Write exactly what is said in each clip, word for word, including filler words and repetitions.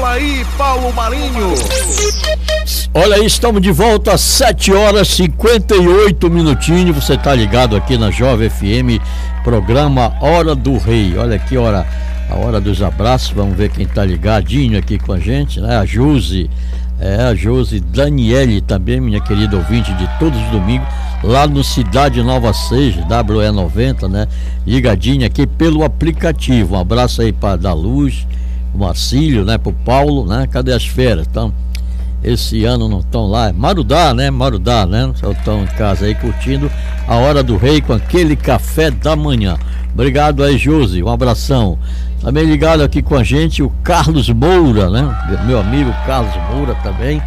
aí, Paulo Marinho. Olha aí, estamos de volta às sete horas e cinquenta e oito minutinhos. Você tá ligado aqui na Jovem F M, programa Hora do Rei. Olha aqui, hora, a hora dos abraços. Vamos ver quem tá ligadinho aqui com a gente, né? A Josi, é, a Josi Daniele também, minha querida ouvinte de todos os domingos, lá no Cidade Nova seis, W E noventa, né? Ligadinha aqui pelo aplicativo. Um abraço aí para Da Luz, o Marcílio, né? Pro Paulo, né? Cadê as feras? Então, esse ano não estão lá, Marudá, né? Marudá, né? Só estão em casa aí curtindo a Hora do Rei com aquele café da manhã. Obrigado aí, Josi, um abração. Também ligado aqui com a gente o Carlos Moura, né? Meu amigo Carlos Moura também,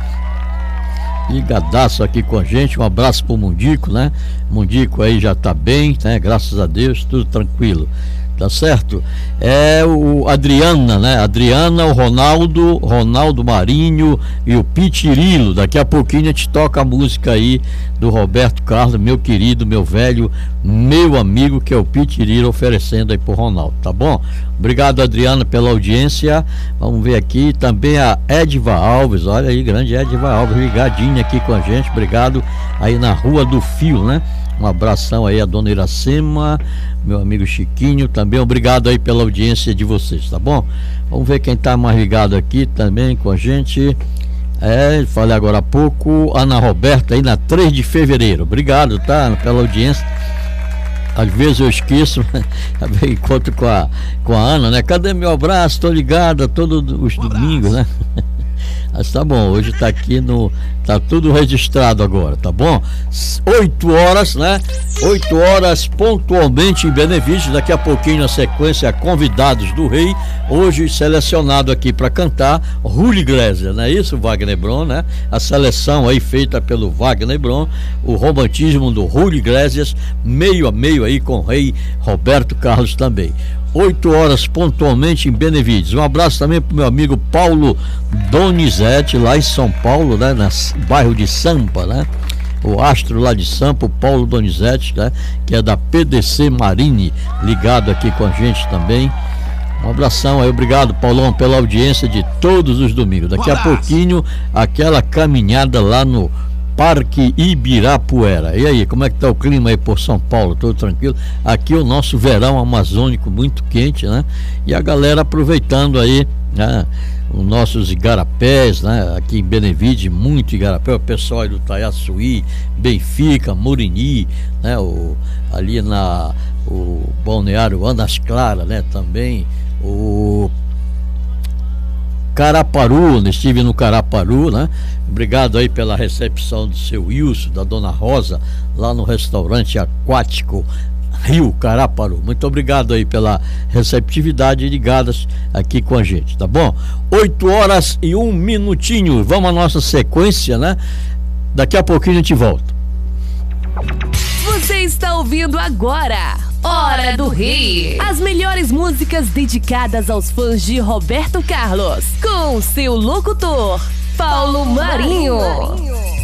ligadaço aqui com a gente. Um abraço pro Mundico, né? Mundico aí já tá bem, né? Graças a Deus, tudo tranquilo. Tá certo? É o Adriana, né? Adriana, o Ronaldo, Ronaldo Marinho e o Pitirilo. Daqui a pouquinho a gente toca a música aí do Roberto Carlos, meu querido, meu velho, meu amigo, que é o Pitirilo, oferecendo aí pro Ronaldo, tá bom? Obrigado, Adriana, pela audiência. Vamos ver aqui também a Edva Alves, olha aí, grande Edva Alves, ligadinha aqui com a gente. Obrigado aí na Rua do Fio, né? Um abração aí a dona Iracema, meu amigo Chiquinho também, obrigado aí pela audiência de vocês, tá bom? Vamos ver quem tá mais ligado aqui também com a gente. É, falei agora há pouco, Ana Roberta aí na três de fevereiro, obrigado, tá? Pela audiência. Às vezes eu esqueço, encontro com a, com a Ana, né? Cadê meu abraço? Tô ligado todos os domingos, né? Mas tá bom, hoje tá aqui no... Tá tudo registrado agora, tá bom? oito horas, né? oito horas pontualmente em Benevício. Daqui a pouquinho na sequência, Convidados do Rei. Hoje selecionado aqui para cantar Julio Iglesias, não é isso, Wagner Bron, né? A seleção aí feita pelo Wagner Bron, o romantismo do Julio Iglesias, meio a meio aí com o rei Roberto Carlos também. oito horas pontualmente em Benevídeos. Um abraço também pro meu amigo Paulo Donizete, lá em São Paulo, né? No bairro de Sampa, né? O astro lá de Sampa, o Paulo Donizete, né? Que é da P D C Marine, ligado aqui com a gente também. Um abração aí, obrigado, Paulão, pela audiência de todos os domingos. Daqui a pouquinho, aquela caminhada lá no Parque Ibirapuera. E aí, como é que tá o clima aí por São Paulo? Tudo tranquilo? Aqui o nosso verão amazônico muito quente, né? E a galera aproveitando aí, né? Os nossos igarapés, né? Aqui em Benevídeos, muito igarapé, o pessoal aí do Taiaçuí, Benfica, Morini, né? O, ali na o balneário Anas Claras, né? Também o Caraparu, estive no Caraparu, né? Obrigado aí pela recepção do seu Wilson, da dona Rosa, lá no restaurante aquático Rio Caraparu. Muito obrigado aí pela receptividade, ligadas aqui com a gente, tá bom? oito horas e um minutinho. Vamos à nossa sequência, né? Daqui a pouquinho a gente volta. Você está ouvindo agora Hora do Rei. As melhores músicas dedicadas aos fãs de Roberto Carlos, com seu locutor Paulo Marinho. Marinho.